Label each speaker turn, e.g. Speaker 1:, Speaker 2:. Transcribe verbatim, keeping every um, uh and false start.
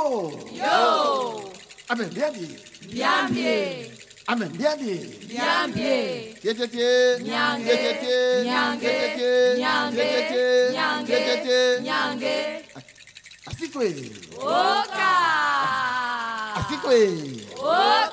Speaker 1: Yo.
Speaker 2: Yo.
Speaker 1: Amen, biabi.
Speaker 2: Biambi.
Speaker 1: Amen, biabi.
Speaker 2: Biambi.
Speaker 1: Yetete.
Speaker 2: Nyange.
Speaker 1: Yetete.
Speaker 2: Nyange.
Speaker 1: Yetete.
Speaker 2: Nyange.
Speaker 1: Yetete.
Speaker 2: Nyange.
Speaker 1: Yetete.
Speaker 2: Nyange.
Speaker 1: Asikwe.
Speaker 2: Oka.
Speaker 1: Asikwe.
Speaker 2: Oka.